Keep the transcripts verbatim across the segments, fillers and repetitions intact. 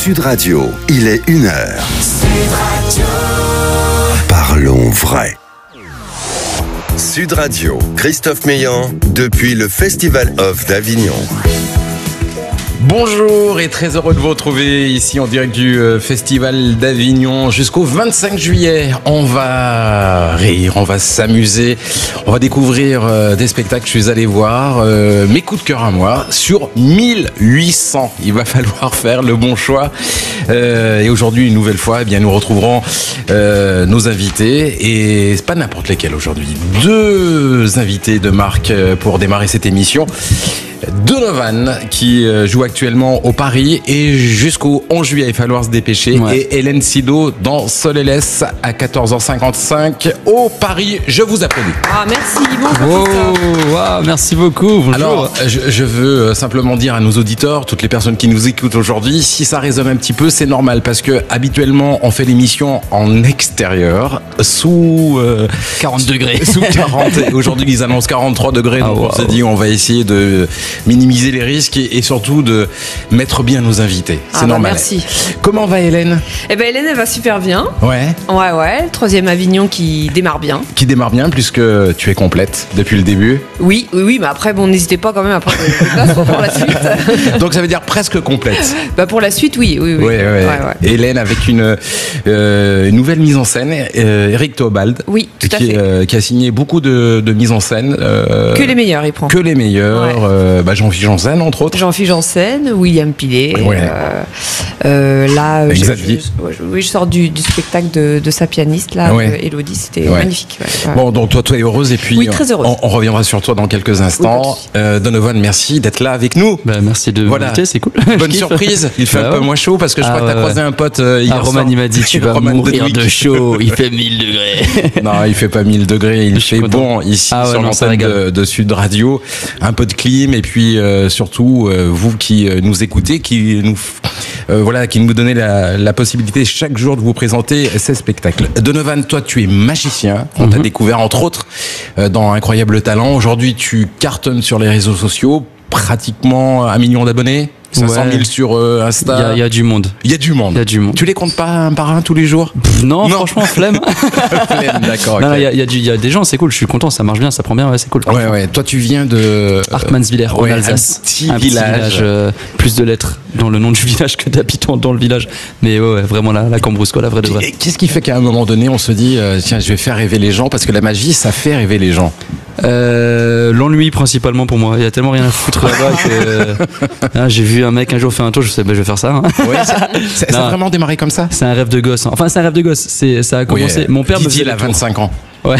Sud Radio, il est une heure. Sud Radio. Parlons vrai. Sud Radio, Christophe Meillan, depuis le Festival Off d'Avignon. Bonjour et très heureux de vous retrouver ici en direct du Festival d'Avignon jusqu'au vingt-cinq juillet. On va rire, on va s'amuser, on va découvrir euh, des spectacles. Je suis allé voir euh, mes coups de cœur à moi sur mille huit cents. Il va falloir faire le bon choix. Euh, et aujourd'hui, une nouvelle fois, eh bien, nous retrouverons euh, nos invités. Et c'est pas n'importe lesquels aujourd'hui. Deux invités de marque pour démarrer cette émission. Donovan qui joue actuellement au Paris et jusqu'au onze juillet, il va falloir se dépêcher. Ouais. Et Hélène Sido dans Solélès à quatorze heures cinquante-cinq au Paris. Je vous applaudis. Ah, merci. Bonjour. Oh, wow, merci beaucoup. Bonjour. Alors, je, je veux simplement dire à nos auditeurs, toutes les personnes qui nous écoutent aujourd'hui, si ça résonne un petit peu, c'est normal parce que habituellement, on fait l'émission en extérieur sous euh, quarante degrés. Sous quarante. Aujourd'hui, ils annoncent quarante-trois degrés. Donc, ah, wow. On s'est dit, on va essayer de minimiser les risques et, et surtout de mettre bien nos invités. C'est ah bah normal. Merci. Comment va Hélène ? Eh ben Hélène, elle va super bien. Ouais. Ouais, ouais. Le troisième Avignon qui démarre bien. Qui démarre bien puisque tu es complète depuis le début. Oui, oui, oui. Mais après, bon, n'hésitez pas quand même à prendre des places pour la suite. Donc ça veut dire presque complète. Bah pour la suite, oui, oui, oui. Ouais, ouais. Ouais, ouais. Hélène avec une, euh, une nouvelle mise en scène. Euh, Eric Théobald. Oui, tout à qui, fait. Euh, qui a signé beaucoup de, de mises en scène. Euh, que les meilleurs, il prend. Que les meilleurs. Ouais. Euh, bah, Jean-Philippe Janssen, entre autres. Jean-Philippe Janssen, William Pilet. Ouais. Euh, euh, là, je, je, je, oui, je sors du, du spectacle de, de sa pianiste, là, ouais. Élodie, c'était ouais. magnifique. Ouais. Bon, donc toi, toi es heureuse et puis oui, très heureuse. On, on reviendra sur toi dans quelques instants. Oui, euh, Donovan, merci d'être là avec nous. Bah, merci de voilà. m'inviter, c'est cool. Bonne surprise. Il fait bah, un peu moins chaud parce que je ah, crois que t'as croisé un pote euh, hier ah, Roman, il m'a dit tu vas Roman mourir de, de chaud. Il fait mille degrés. Non, il fait pas mille degrés. Il fait bon ici ah, ouais, sur l'antenne de, de Sud Radio. Un peu de clim et puis euh, surtout euh, vous qui euh, nous écoutez, qui nous euh, voilà, qui nous donnez la, la possibilité chaque jour de vous présenter ces spectacles. Donovan, toi, tu es magicien. On mm-hmm. t'a découvert entre autres euh, dans Incroyable Talent. Aujourd'hui, tu cartonnes sur les réseaux sociaux, pratiquement un million d'abonnés. cinq cent mille ouais. sur euh, Insta. Il y, y a du monde. Il y a du monde. Il y a du monde. Tu les comptes pas un par un tous les jours ? Pff, non, non, franchement, flemme. Flemme, d'accord. Il okay. y, a, y, a y a des gens, c'est cool. Je suis content, ça marche bien, ça prend bien, ouais, c'est cool. Ouais, ouais. Toi, tu viens de Hartmannswiller, en ouais, Alsace. Un petit un village. Petit village euh, plus de lettres dans le nom du village que d'habitants dans le village. Mais ouais, ouais vraiment la, la Cambrousse, quoi, la vraie de vraie. Qu'est-ce qui fait qu'à un moment donné, on se dit, euh, tiens, je vais faire rêver les gens parce que la magie, ça fait rêver les gens. Euh, l'ennui principalement pour moi. Il y a tellement rien à foutre là-bas que euh, hein, j'ai vu un mec un jour faire un tour, je sais, bah, je vais faire ça. Hein. Ouais, c'est, ça a vraiment démarré comme ça. C'est un rêve de gosse. Hein. Enfin, c'est un rêve de gosse. C'est, ça a commencé. Oui, mon père Didier, me faisait il a vingt-cinq ans. Ouais.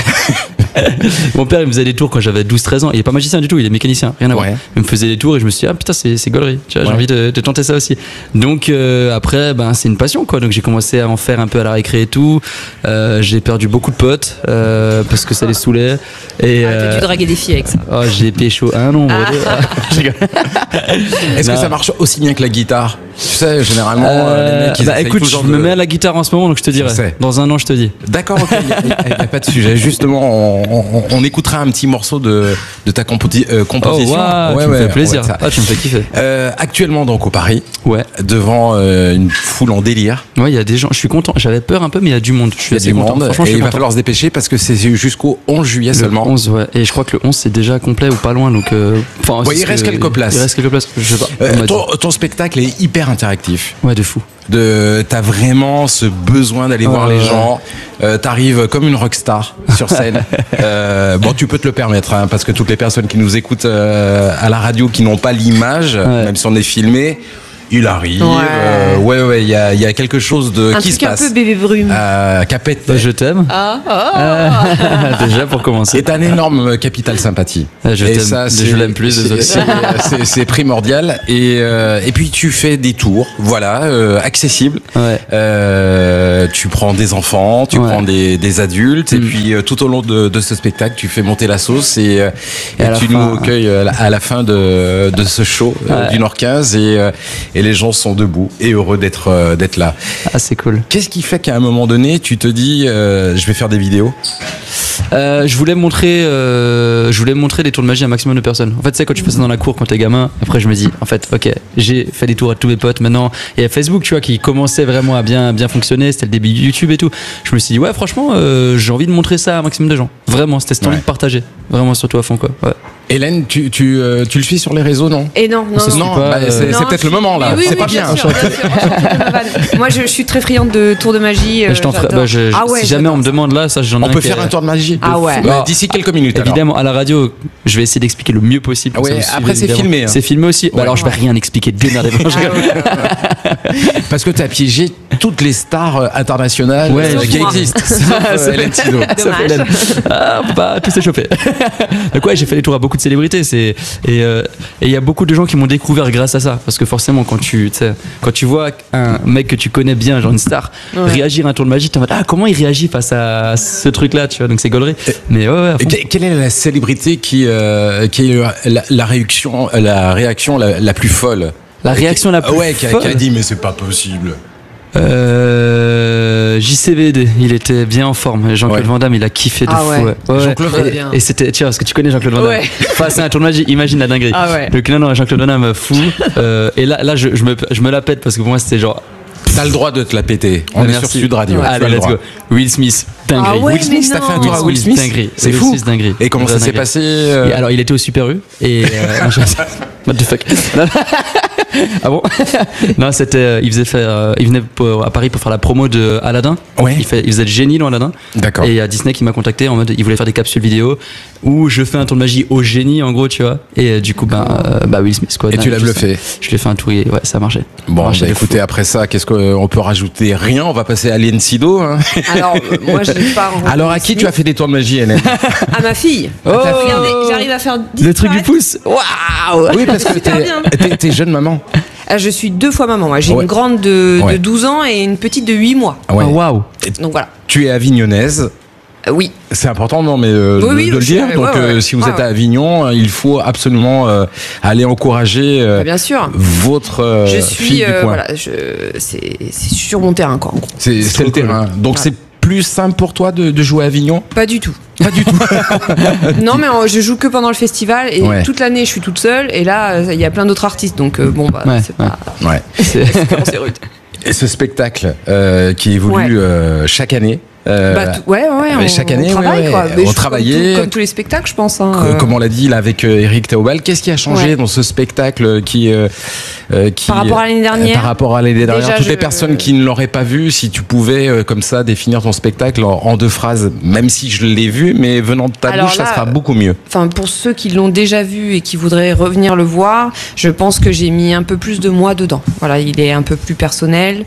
Mon père il me faisait des tours quand j'avais douze treize ans. Il est pas magicien du tout, il est mécanicien, rien à voir. Ouais. Il me faisait des tours et je me suis dit ah putain c'est, c'est gaulerie. Tu vois, ouais. J'ai envie de, de tenter ça aussi. Donc euh, après ben c'est une passion quoi. Donc j'ai commencé à en faire un peu à la récré et tout. Euh, j'ai perdu beaucoup de potes euh, parce que ça les saoulait. Et ah, t'as dû draguer des filles avec ça. Oh j'ai pécho un nombre. Ah. Est-ce non. que ça marche aussi bien que la guitare? Tu sais généralement euh, les mecs ils bah écoute je me de... mets à la guitare en ce moment donc je te dirai. Dans un an je te dis. D'accord ok. Il n'y a, a pas de sujet. Justement on, on, on écoutera un petit morceau de, de ta compo- euh, composition. Oh, wow, ouais, tu ouais, me fais plaisir. Ouais, ah, tu me fais kiffer. Euh, actuellement donc au Paris. Ouais. Devant euh, une foule en délire. Ouais, il y a des gens. Je suis content. J'avais peur un peu, mais il y a du monde. Je suis assez content. Franchement, et il va falloir se dépêcher parce que c'est jusqu'au onze juillet le seulement. onze, ouais. Et je crois que le onze c'est déjà complet ou pas loin. Donc, euh, ouais, il reste quelques places. Il reste quelques places. Je sais pas. Euh, ton, ton spectacle est hyper interactif. Ouais, de fou. De, t'as vraiment ce besoin d'aller oh, voir les gens. Euh, t'arrives comme une rockstar sur scène. euh, bon, tu peux te le permettre, hein, parce que toutes les personnes qui nous écoutent euh, à la radio, qui n'ont pas l'image, ouais. même si on est filmé, il arrive. Ouais, euh, ouais, ouais. Il y a, il y a quelque chose de un qui se passe. Un peu bébé brume. Euh, Capet. Je t'aime. Ah. Oh. Euh, déjà pour commencer. C'est un énorme capital sympathie. Ah, je et t'aime. ça, c'est, je l'aime plus. C'est, c'est, c'est, c'est primordial. Et euh, et puis tu fais des tours, voilà, euh, accessibles. Ouais. Euh, tu prends des enfants, tu ouais. prends des, des adultes, mm. et puis euh, tout au long de, de ce spectacle, tu fais monter la sauce et, euh, et, et tu fin, nous accueilles ouais. à la fin de de ce show ouais. euh, du Nord quinze et euh, et les gens sont debout et heureux d'être euh, d'être là. Ah, c'est cool. Qu'est-ce qui fait qu'à un moment donné, tu te dis, euh, je vais faire des vidéos? euh, Je voulais montrer, euh, je voulais montrer des tours de magie à un maximum de personnes. En fait, tu sais, quand tu fais ça dans la cour quand t'es gamin, après je me dis, en fait, ok, j'ai fait des tours à tous mes potes maintenant. Et Facebook, tu vois, qui commençait vraiment à bien, bien fonctionner, c'était le début de YouTube et tout. Je me suis dit, ouais, franchement, euh, j'ai envie de montrer ça à un maximum de gens. Vraiment, c'était cette envie ouais. de partager. Vraiment, surtout à fond, quoi. Ouais. Hélène, tu, tu, euh, tu le suis sur les réseaux, non? Et non, non, non, non pas, bah, c'est, euh... c'est peut-être le moment là. Oui, c'est oui, pas bien. bien. Sûr, bien sûr. Moi, je, je suis très friande de tours de magie. Euh, je t'en ferai, bah, je, ah ouais, si jamais on me demande là, ça, j'en ai on un peut faire un tour de magie. Ah ouais. Bah, d'ici quelques minutes. Évidemment, alors. À la radio, je vais essayer d'expliquer le mieux possible. Ah ouais, après, c'est évidemment. filmé. Hein. C'est filmé aussi. Ouais. Bah alors, je vais rien expliquer. Démerdez-vous. Ah ouais. Parce que tu as piégé toutes les stars internationales ouais, qui existent. C'est Hélène Sidot. Dommage. Ah, on peut pas tout s'échauffer. Donc ouais, j'ai fait des tours à beaucoup de célébrités. C'est et euh, et il y a beaucoup de gens qui m'ont découvert grâce à ça. Parce que forcément, quand tu quand tu vois un mec que tu connais bien, genre une star, ouais. réagir à un tour de magie, t'es en mode ah comment il réagit face à ce truc-là, tu vois. Donc c'est gaulerie. Mais ouais, ouais. Et quelle est la célébrité qui euh, qui a eu la, la réaction la réaction la, la plus folle? La réaction la plus ouais, qui a, folle. Qui a dit mais c'est pas possible. Euh, J C V D, il était bien en forme. Jean-Claude ouais. Van Damme, il a kiffé de ah fou. Ouais. Ouais. Ouais. Jean-Claude Van Damme. Et c'était, tiens, parce que tu connais Jean-Claude Van Damme. Ouais. Face à un tour de magie, imagine la dinguerie. Ah ouais. Donc non, non, Jean-Claude Van Damme fou. euh, et là, là, je, je me, je me la pète parce que pour moi, c'était genre. T'as le droit de te la péter. On ah, est sur Sud Radio. Ouais. Allez, let's go. Will Smith, dinguerie. Ah ouais, Will Smith, t'as fait un tour à Will Smith, dinguerie. C'est Will fou. Smith, dinguerie. Et comment ça s'est passé euh... Alors, il était au Super U et. Euh, What the fuck. Ah bon? Non, c'était. Euh, il faisait faire. Euh, il venait pour, à Paris pour faire la promo de Aladdin. Ouais. Il, fait, il faisait le génie dans Aladdin. D'accord. Et il y a Disney qui m'a contacté en mode il voulait faire des capsules vidéo où je fais un tour de magie au génie en gros, tu vois. Et euh, du coup, bah, euh, bah Will Smith quoi. Et tu l'as bluffé. Je lui ai fait un tour et ouais, ça a marché. Bon, marché bah, écoutez, fou. Après ça, qu'est-ce qu'on peut rajouter? Rien. On va passer à Hélène Sidot. Hein. Alors, euh, moi, je n'ai pas. Alors, à qui tu as fait des tours de magie, Hélène? À ma fille. Oh Regardez, j'arrive à faire dix le truc du pouce. Waouh. Oui, parce que t'es, t'es, t'es jeune maman. Je suis deux fois maman. Moi. J'ai ouais. une grande de, ouais. de douze ans et une petite de huit mois. Ouais. Oh, waouh. Donc voilà. Tu es avignonnaise. Euh, oui. C'est important, non, mais euh, oui, de, oui, de le dire. Ouais, Donc, ouais, euh, ouais. si vous ouais, êtes ouais. à Avignon, il faut absolument euh, aller encourager euh, bah, bien sûr. votre euh, je suis, fille euh, du coin. Voilà, je, c'est, c'est sur mon terrain, quoi. En gros. C'est, c'est, c'est le terrain. Donc, voilà. C'est plus simple pour toi de, de jouer à Avignon? Pas du tout. Pas du tout. Non, mais euh, je joue que pendant le festival et ouais. toute l'année je suis toute seule. Et là, il euh, y a plein d'autres artistes, donc euh, bon, bah, ouais, c'est ouais. pas. Ouais. C'est, c'est rude. Et ce spectacle euh, qui évolue ouais. euh, chaque année. Euh, bah, t- ouais, ouais, on, chaque année, on travaille, ouais, quoi. Ouais. Mais on je, travaillait. Comme, comme tous les spectacles, je pense. Hein, euh... Comme on l'a dit là avec euh, Eric Théobald, qu'est-ce qui a changé ouais. dans ce spectacle qui, euh, euh, qui par rapport à l'année dernière, euh, par rapport à l'année dernière, déjà, toutes je... les personnes qui ne l'auraient pas vu, si tu pouvais euh, comme ça définir ton spectacle en, en deux phrases, même si je l'ai vu, mais venant de ta Alors bouche, là, ça sera beaucoup mieux. Enfin, pour ceux qui l'ont déjà vu et qui voudraient revenir le voir, je pense que j'ai mis un peu plus de moi dedans. Voilà, il est un peu plus personnel.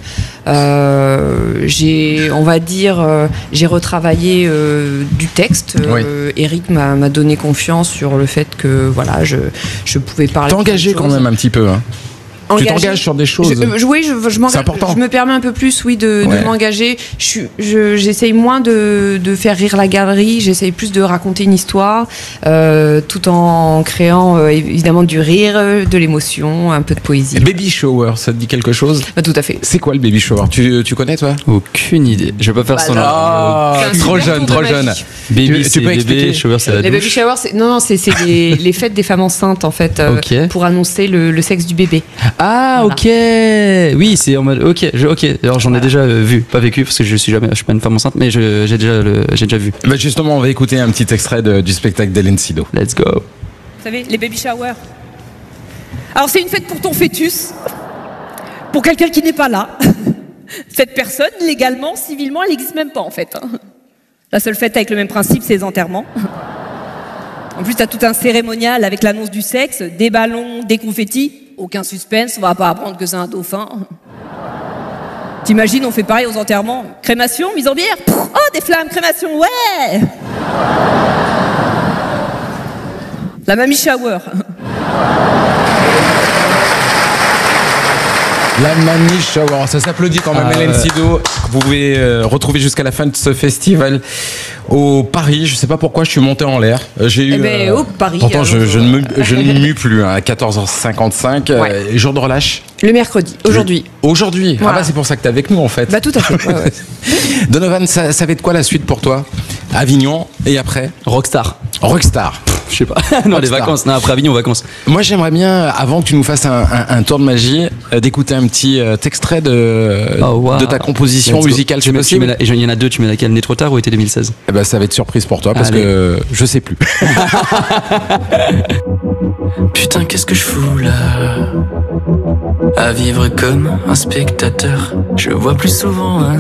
Euh, j'ai, on va dire, euh, j'ai retravaillé euh, du texte. Euh, oui. Eric m'a, m'a donné confiance sur le fait que voilà, je, je pouvais parler. T'es engagé quand même un petit peu. Hein. Engagé. Tu t'engages sur des choses. Je, je, oui, je, je, m'engage, je me permets un peu plus, oui, de, ouais. de m'engager. Je, je, j'essaye moins de, de faire rire la galerie. J'essaye plus de raconter une histoire, euh, tout en créant euh, évidemment du rire, de l'émotion, un peu de poésie. Baby shower, ça te dit quelque chose? Bah, tout à fait. C'est quoi le baby shower? Tu, tu connais toi? Aucune idée. Je vais pas faire bah, son nom. Ah, trop jeune, trop jeune. Baby, tu, tu peux expliquer? Shower, c'est la les douche. baby showers, c'est, non, non, c'est, c'est les, les fêtes des femmes enceintes en fait, euh, okay. pour annoncer le, le sexe du bébé. Ah, voilà. Ok. Oui, c'est en mode. Ok, je, ok. Alors j'en ai voilà. déjà euh, vu, pas vécu parce que je suis jamais, je suis pas une femme enceinte, mais je, j'ai déjà, le, j'ai déjà vu. Bah justement, on va écouter un petit extrait de, du spectacle d'Hélène Sidot. Let's go. Vous savez, les baby showers. Alors c'est une fête pour ton fœtus, pour quelqu'un qui n'est pas là. Cette personne, légalement, civilement, elle n'existe même pas en fait. La seule fête avec le même principe, c'est les enterrements. En plus, t'as tout un cérémonial avec l'annonce du sexe, des ballons, des confettis. Aucun suspense, on va pas apprendre que c'est un dauphin. T'imagines, on fait pareil aux enterrements. Crémation, mise en bière. Pff, oh, des flammes, crémation, ouais. La mamie shower. La mamie shower, ça s'applaudit quand même. Ah, Hélène ouais. Sidot, vous pouvez euh, retrouver jusqu'à la fin de ce festival au Paris. Je sais pas pourquoi je suis monté en l'air. J'ai eu. Eh ben, euh, au Paris. Pourtant, je, je, ne me, je ne mue plus hein, à quatorze heures cinquante-cinq. Ouais. Euh, jour de relâche. Le mercredi, aujourd'hui. Je... Aujourd'hui. Voilà. Ah bah c'est pour ça que t'es avec nous en fait. Bah tout à fait. Ouais, ouais. Donovan, ça, ça va être quoi la suite pour toi? Avignon et après Rockstar. Rockstar. Je sais pas. non, les vacances. Non, après Avignon, vacances. Moi, j'aimerais bien, avant que tu nous fasses un, un, un tour de magie, euh, d'écouter un petit euh, extrait de, oh, wow. de ta composition Let's musicale. Tu mets, tu mets la, et il y en a deux, tu mets laquelle, Né trop tard ou Été deux mille seize? Eh ben, ça va être surprise pour toi parce Allez. que je sais plus. Putain, qu'est-ce que je fous là? À vivre comme un spectateur, je vois plus souvent un